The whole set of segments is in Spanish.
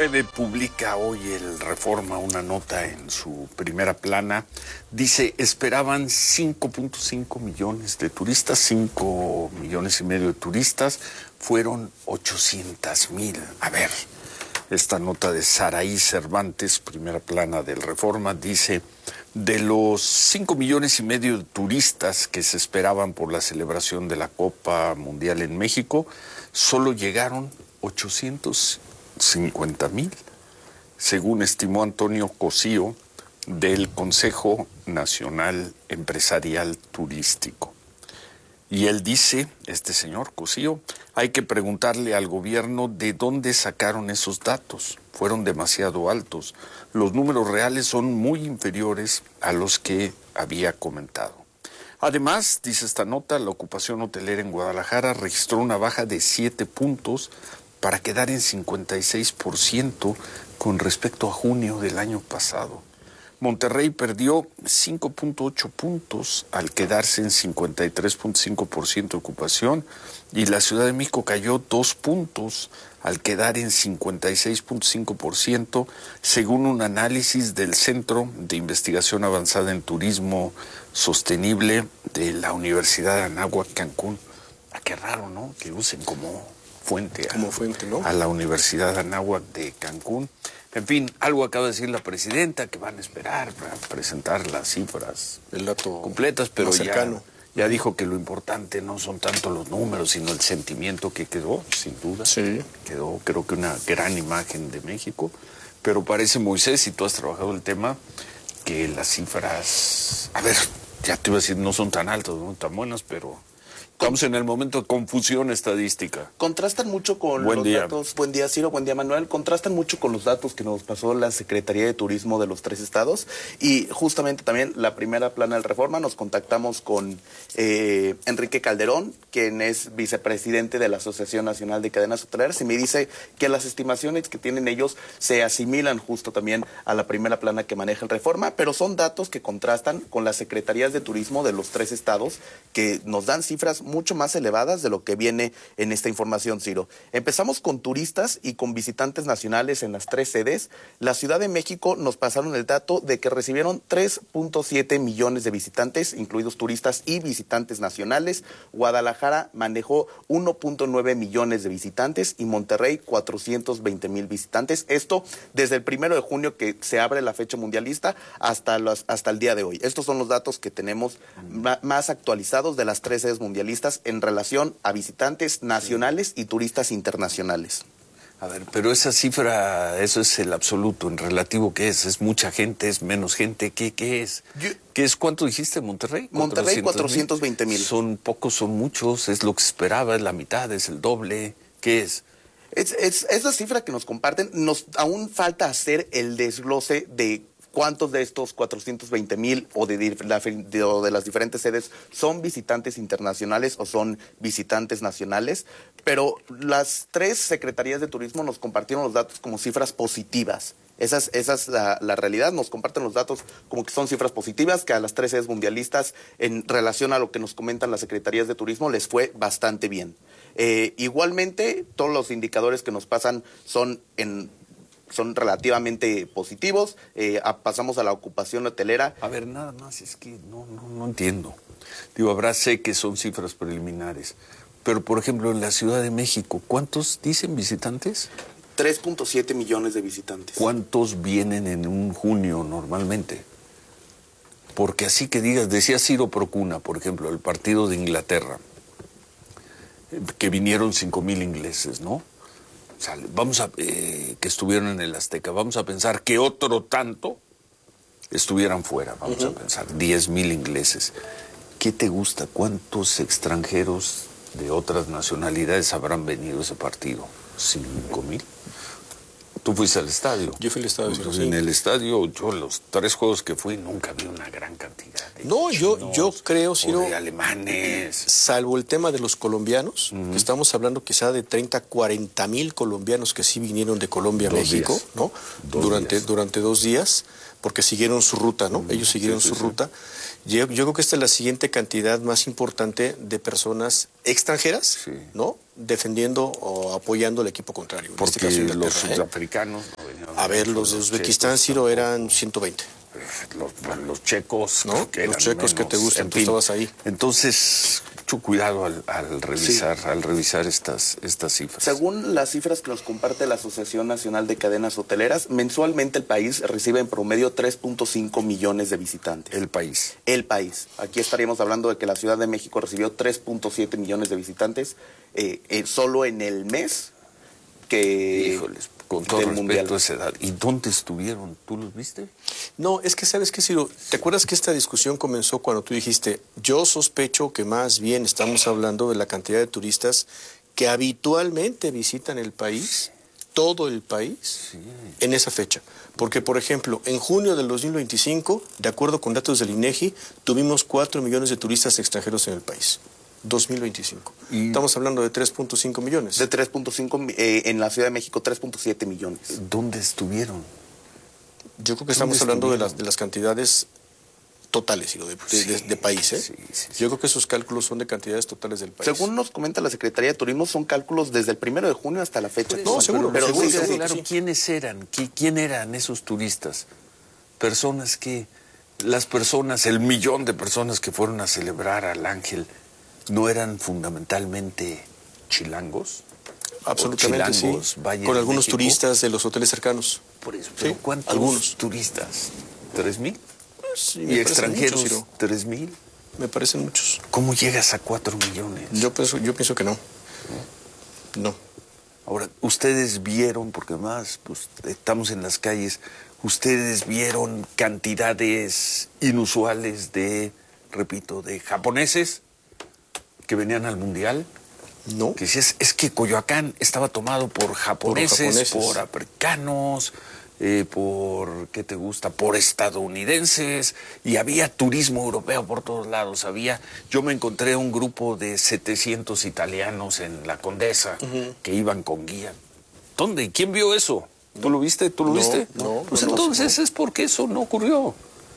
9 publica hoy el Reforma una nota en su primera plana. Dice, esperaban 5.5 millones de turistas, 5 millones y medio de turistas, fueron 800,000. A ver, esta nota de Saraí Cervantes, primera plana del Reforma, dice, de los 5 millones y medio de turistas que se esperaban por la celebración de la Copa Mundial en México, solo llegaron 850,000, según estimó Antonio Cosío del Consejo Nacional Empresarial Turístico. Y él dice, este señor Cosío, hay que preguntarle al gobierno de dónde sacaron esos datos. Fueron demasiado altos. Los números reales son muy inferiores a los que había comentado. Además, dice esta nota, la ocupación hotelera en Guadalajara registró una baja de 7 puntos para quedar en 56% con respecto a junio del año pasado. Monterrey perdió 5.8 puntos al quedarse en 53.5% de ocupación y la Ciudad de México cayó 2 puntos al quedar en 56.5%, según un análisis del Centro de Investigación Avanzada en Turismo Sostenible de la Universidad de Anáhuac, Cancún. Ah, qué raro, ¿no? Que usen como fuente, ¿no? A la Universidad de Anáhuac de Cancún. En fin, algo acaba de decir la presidenta, que van a esperar para presentar las cifras, el dato completas, pero ya dijo que lo importante no son tanto los números, sino el sentimiento que quedó, sin duda. Sí. Quedó, creo que una gran imagen de México. Pero parece, Moisés, si tú has trabajado el tema, que las cifras, a ver, ya te iba a decir, no son tan altas, no tan buenas, pero estamos en el momento de confusión estadística. Contrastan mucho con los datos. Buen día, Ciro. Buen día, Manuel. Contrastan mucho con los datos que nos pasó la Secretaría de Turismo de los 3 estados. Y justamente también la primera plana del Reforma nos contactamos con Enrique Calderón, quien es vicepresidente de la Asociación Nacional de Cadenas Hoteleras, y me dice que las estimaciones que tienen ellos se asimilan justo también a la primera plana que maneja el Reforma, pero son datos que contrastan con las secretarías de turismo de los 3 estados, que nos dan cifras mucho más elevadas de lo que viene en esta información, Ciro. Empezamos con turistas y con visitantes nacionales en las 3 sedes. La Ciudad de México nos pasaron el dato de que recibieron 3.7 millones de visitantes, incluidos turistas y visitantes nacionales. Guadalajara manejó 1.9 millones de visitantes y Monterrey 420,000 visitantes. Esto desde el 1 de junio que se abre la fecha mundialista hasta el día de hoy. Estos son los datos que tenemos más actualizados de las 3 sedes mundialistas en relación a visitantes nacionales y turistas internacionales. A ver, pero esa cifra, eso es el absoluto. ¿En relativo qué es? ¿Es mucha gente? ¿Es menos gente? ¿Qué es? ¿Qué es? ¿Cuánto dijiste, Monterrey? Monterrey, 420,000. ¿Son pocos, son muchos? ¿Es lo que se esperaba? ¿Es la mitad? ¿Es el doble? ¿Qué es? Es la cifra que nos comparten. Aún falta hacer el desglose de cuántos de estos 420,000 o de las diferentes sedes son visitantes internacionales o son visitantes nacionales, pero las 3 secretarías de turismo nos compartieron los datos como cifras positivas. Esa es la realidad. Nos comparten los datos como que son cifras positivas, que a las 3 sedes mundialistas, en relación a lo que nos comentan las secretarías de turismo, les fue bastante bien. Igualmente, todos los indicadores que nos pasan son relativamente positivos. Pasamos a la ocupación hotelera. A ver, nada más, es que no entiendo. Digo, sé que son cifras preliminares, pero por ejemplo en la Ciudad de México, ¿cuántos dicen visitantes? 3.7 millones de visitantes. ¿Cuántos vienen en un junio normalmente? Porque así que digas, decía Ciro Procuna, por ejemplo, el partido de Inglaterra, que vinieron 5,000 ingleses, ¿no? O sea, que estuvieron en el Azteca, vamos a pensar que otro tanto estuvieran fuera, vamos a pensar, 10,000 ingleses. ¿Qué te gusta? ¿Cuántos extranjeros de otras nacionalidades habrán venido a ese partido? ¿5,000? Tú fuiste al estadio. Yo fui al estadio. Pues en el estadio, yo los 3 juegos que fui, nunca vi una gran cantidad de yo creo, Ciro, de alemanes. Salvo el tema de los colombianos, que estamos hablando quizá de 30-40,000 colombianos que sí vinieron de Colombia a México, ¿no? Durante 2 días. porque siguieron su ruta, ¿no? Ellos siguieron su ruta. Yo creo que esta es la siguiente cantidad más importante de personas extranjeras, ¿no? Defendiendo o apoyando al equipo contrario. Porque en este caso los sudafricanos... A ver, los de Uzbekistán, Ciro, eran 120. Los checos, ¿no? Que los checos menos, que te gustan, tú estabas ahí. Entonces, mucho cuidado al revisar estas cifras. Según las cifras que nos comparte la Asociación Nacional de Cadenas Hoteleras, mensualmente el país recibe en promedio 3.5 millones de visitantes. El país. Aquí estaríamos hablando de que la Ciudad de México recibió 3.7 millones de visitantes solo en el mes que... Híjoles, con todo respeto a esa edad. ¿Y dónde estuvieron? ¿Tú los viste? No, es que ¿sabes qué, Ciro? ¿Te acuerdas que esta discusión comenzó cuando tú dijiste, yo sospecho que más bien estamos hablando de la cantidad de turistas que habitualmente visitan el país, todo el país, en esa fecha? Porque, por ejemplo, en junio del 2025, de acuerdo con datos del INEGI, tuvimos 4 millones de turistas extranjeros en el país. 2025. Estamos hablando de 3.5 millones. De 3.5, en la Ciudad de México 3.7 millones. ¿Dónde estuvieron? Yo creo que estamos hablando de las cantidades totales, de país, ¿eh? Yo creo que esos cálculos son de cantidades totales del país. Según nos comenta la Secretaría de Turismo, son cálculos desde el 1 de junio hasta la fecha. No, seguro. Pero claro, ¿quiénes eran? ¿Quién eran esos turistas? Personas que... Las personas, el millón de personas que fueron a celebrar al Ángel... ¿No eran fundamentalmente chilangos? Absolutamente, chilangos, sí. Con algunos turistas de los hoteles cercanos. Por eso, pero sí, ¿cuántos algunos turistas? ¿3,000? Sí, ¿Y extranjeros? Muchos, 3,000. Me parecen muchos. ¿Cómo llegas a 4 millones? Yo pienso que no. No. Ahora, ustedes vieron, porque además pues, estamos en las calles, ustedes vieron cantidades inusuales de, repito, de japoneses que venían al Mundial. No. Que decías, es que Coyoacán estaba tomado por japoneses, por africanos, por, ¿qué te gusta? Por estadounidenses, y había turismo europeo por todos lados. Yo me encontré un grupo de 700 italianos en la Condesa que iban con guía. ¿Dónde? ¿Quién vio eso? ¿Tú lo viste? ¿Tú lo viste? No. Pues entonces es porque eso no ocurrió.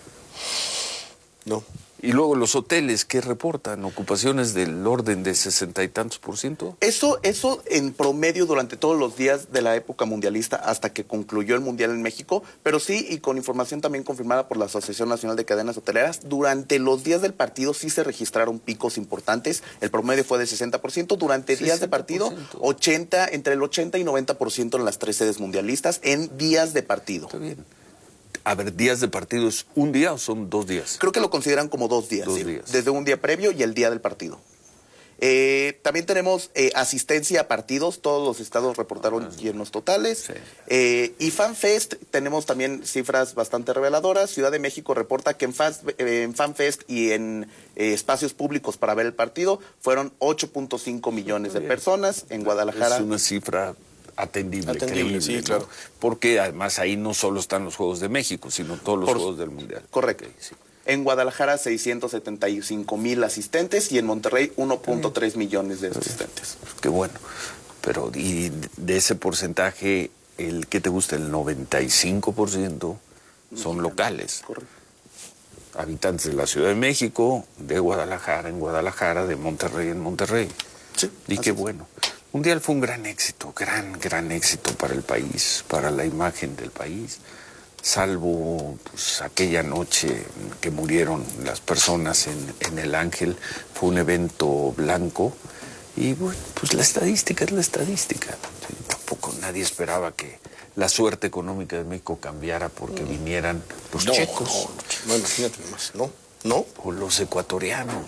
No. Y luego los hoteles, ¿qué reportan? ¿Ocupaciones del orden de 60 y tantos %? Eso en promedio durante todos los días de la época mundialista hasta que concluyó el Mundial en México, pero sí, y con información también confirmada por la Asociación Nacional de Cadenas Hoteleras, durante los días del partido sí se registraron picos importantes. El promedio fue de 60%. Durante días de partido, entre el 80 y 90% en las 3 sedes mundialistas en días de partido. Está bien. A ver, ¿días de partido es un día o son 2 días? Creo que lo consideran como 2 días. 2 días. Desde un día previo y el día del partido. También tenemos asistencia a partidos. Todos los estados reportaron llenos totales. Sí. Y FanFest, tenemos también cifras bastante reveladoras. Ciudad de México reporta que en FanFest y en espacios públicos para ver el partido fueron 8.5 millones de personas. En Guadalajara... Es una cifra... Atendible, creíble, sí, claro. ¿no? Porque además ahí no solo están los Juegos de México, sino todos los Juegos del Mundial. Correcto. Okay, sí. En Guadalajara 675,000 asistentes y en Monterrey 1.3 millones de asistentes. Qué bueno. Pero y de ese porcentaje, ¿qué te gusta? El 95% son locales. Correcto. Habitantes de la Ciudad de México, de Guadalajara en Guadalajara, de Monterrey en Monterrey. Sí. Y qué bueno. Mundial fue un gran éxito, gran éxito para el país, para la imagen del país, salvo pues, aquella noche que murieron las personas en el Ángel, fue un evento blanco y bueno, pues la estadística es la estadística. Sí, tampoco nadie esperaba que la suerte económica de México cambiara porque vinieran los checos. No, imagínate nomás, no. O los ecuatorianos.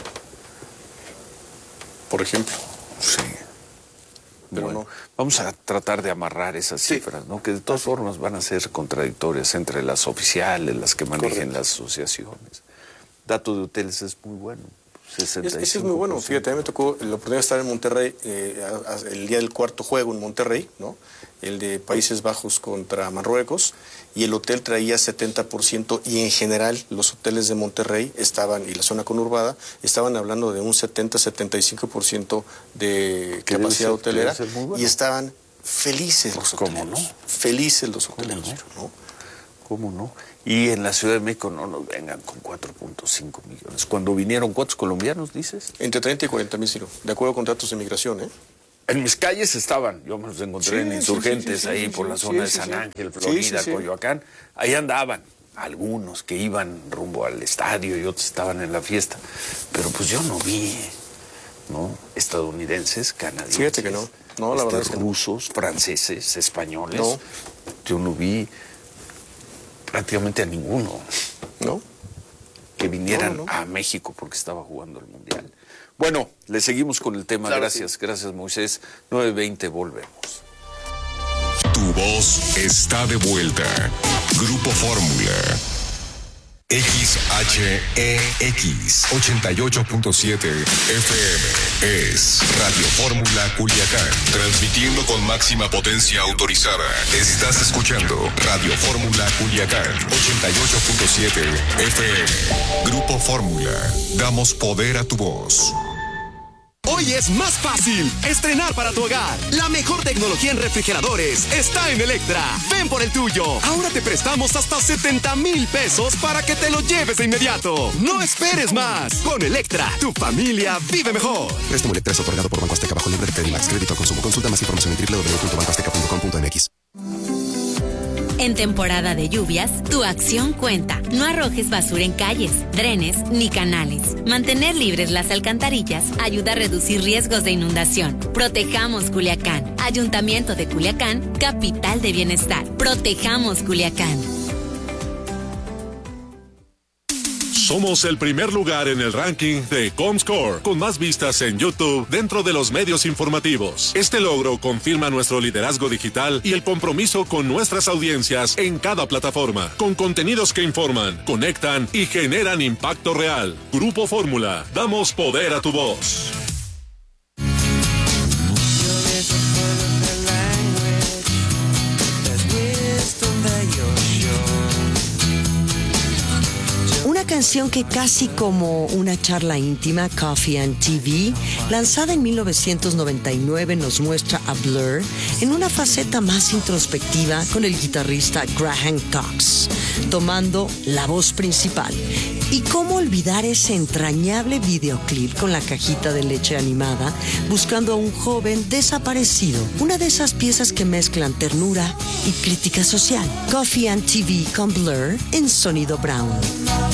Por ejemplo. Sí. Pero bueno, vamos a tratar de amarrar esas cifras, ¿no? Que de todas formas van a ser contradictorias entre las oficiales, las que manejen las asociaciones. Dato de hoteles es muy bueno. 65%. Ese es muy bueno. Fíjate, a mí me tocó la oportunidad de estar en Monterrey el día del cuarto juego en Monterrey, ¿no? El de Países Bajos contra Marruecos, y el hotel traía 70%, y en general los hoteles de Monterrey estaban, y la zona conurbada, estaban hablando de un 70-75% de capacidad hotelera, y estaban felices los hoteleros. ¿Cómo no? Felices los hoteleros, ¿no? ¿Cómo no? Y en la Ciudad de México no nos vengan con 4.5 millones. Cuando vinieron, ¿cuántos colombianos, dices? Entre 30 y 40 mil, Ciro, de acuerdo con datos de migración, ¿eh? En mis calles estaban, yo me los encontré en Insurgentes, ahí por la zona de San Ángel, Florida, Coyoacán. Ahí andaban algunos que iban rumbo al estadio y otros estaban en la fiesta. Pero pues yo no vi, ¿no? Estadounidenses, canadienses. Fíjate que no. No, la verdad es que rusos, franceses, españoles. No. Yo no vi prácticamente a ninguno. ¿No? Que vinieran a México porque estaba jugando el Mundial. Bueno, le seguimos con el tema. Claro, gracias, gracias, Moisés. 9:20, volvemos. Tu voz está de vuelta. Grupo Fórmula. XHEX 88.7 FM es Radio Fórmula Culiacán, transmitiendo con máxima potencia autorizada. Estás escuchando Radio Fórmula Culiacán 88.7 FM. Grupo Fórmula, damos poder a tu voz. Hoy es más fácil estrenar para tu hogar. La mejor tecnología en refrigeradores está en Electra. Ven por el tuyo. Ahora te prestamos hasta 70,000 pesos para que te lo lleves de inmediato. No esperes más. Con Electra, tu familia vive mejor. Préstamo Electra es otorgado por Banco Azteca bajo libre de Credimax. Crédito al consumo. Consulta más información en www.bancoazteca.com.mx. En temporada de lluvias, tu acción cuenta. No arrojes basura en calles, drenes ni canales. Mantener libres las alcantarillas ayuda a reducir riesgos de inundación. Protejamos Culiacán. Ayuntamiento de Culiacán, capital de bienestar. Protejamos Culiacán. Somos el primer lugar en el ranking de Comscore, con más vistas en YouTube dentro de los medios informativos. Este logro confirma nuestro liderazgo digital y el compromiso con nuestras audiencias en cada plataforma, con contenidos que informan, conectan y generan impacto real. Grupo Fórmula, damos poder a tu voz. Una canción que casi como una charla íntima, Coffee and TV, lanzada en 1999, nos muestra a Blur en una faceta más introspectiva con el guitarrista Graham Cox, tomando la voz principal. Y cómo olvidar ese entrañable videoclip con la cajita de leche animada, buscando a un joven desaparecido. Una de esas piezas que mezclan ternura y crítica social. Coffee and TV con Blur en Sonido Brown.